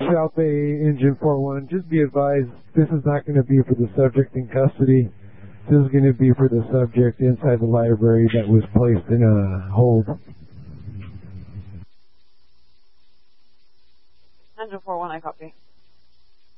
South Bay Engine 41, just be advised, this is not going to be for the subject in custody. This is going to be for the subject inside the library that was placed in a hold. Engine 41, I copy.